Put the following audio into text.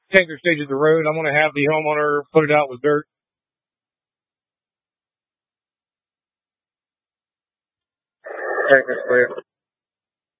tanker stage of the road. I'm going to have the homeowner put it out with dirt. Tanker's clear.